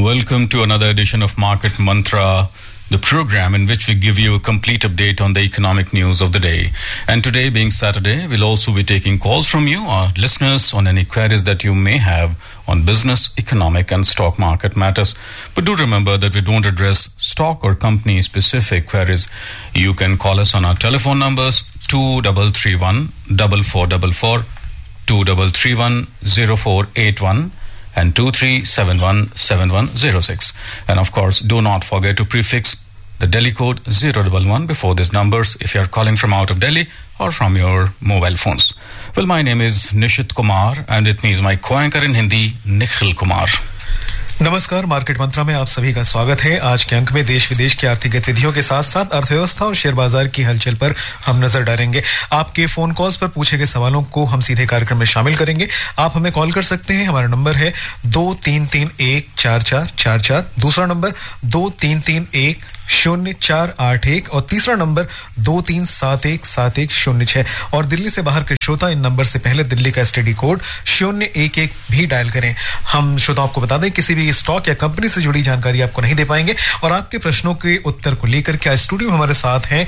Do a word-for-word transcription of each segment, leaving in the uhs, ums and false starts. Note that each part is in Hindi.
Welcome to another edition of Market Mantra, the program in which we give you a complete update on the economic news of the day. And today, being Saturday, we'll also be taking calls from you, our listeners, on any queries that you may have on business, economic, and stock market matters. But do remember that we don't address stock or company-specific queries. You can call us on our telephone numbers two three three one, four four four four, two three three one, zero four eight one, and two three seven one, seven one zero six. And of course, do not forget to prefix the Delhi code zero one one before these numbers if you are calling from out of Delhi or from your mobile phones. Well, my name is Nishit Kumar and it means my co-anchor in Hindi, Nikhil Kumar. नमस्कार, मार्केट मंत्रा में आप सभी का स्वागत है। आज के अंक में देश विदेश की आर्थिक गतिविधियों के साथ साथ अर्थव्यवस्था और शेयर बाजार की हलचल पर हम नजर डालेंगे। आपके फोन कॉल्स पर पूछे गए सवालों को हम सीधे कार्यक्रम में शामिल करेंगे। आप हमें कॉल कर सकते हैं। हमारा नंबर है दो तीन तीन एक चार चार चार चार, दूसरा नंबर दो तीन तीन एक शून्य चार आठ एक और तीसरा नंबर दो तीन सात एक सात एक शून्य छह। और दिल्ली से बाहर के श्रोता इन नंबर से पहले दिल्ली का एसटीडी कोड शून्य एक एक भी डायल करें। हम श्रोताओं को बता दें, किसी भी स्टॉक या कंपनी से जुड़ी जानकारी आपको नहीं दे पाएंगे। और आपके प्रश्नों के उत्तर को लेकर के आज स्टूडियो में हमारे साथ हैं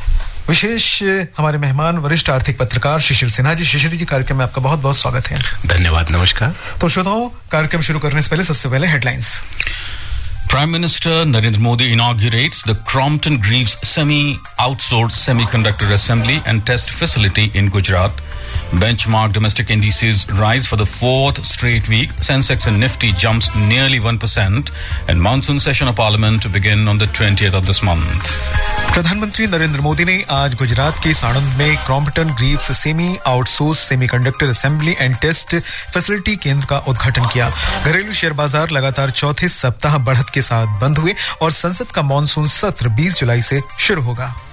विशेष हमारे मेहमान, वरिष्ठ आर्थिक पत्रकार शिशिर सिन्हा जी। शिशिर जी, कार्यक्रम में आपका बहुत बहुत स्वागत है। धन्यवाद, नमस्कार। तो श्रोताओं, कार्यक्रम शुरू करने से पहले सबसे पहले headlines. Prime Minister Narendra Modi inaugurates the Crompton Greaves Semi-Outsourced Semiconductor Assembly and Test Facility in Gujarat. Benchmark domestic indices rise for the fourth straight week. Sensex and Nifty jumps nearly one percent. And monsoon session of Parliament to begin on the twentieth of this month. प्रधानमंत्री नरेंद्र मोदी ने आज गुजरात के साणंद में Crompton Greaves semi outsource semiconductor assembly and test facility केंद्र का उद्घाटन किया। घरेलू शेयर बाजार लगातार चौथे सप्ताह बढ़त के साथ बंद हुए और संसद का मॉनसून सत्र बीस जुलाई से शुरू होगा।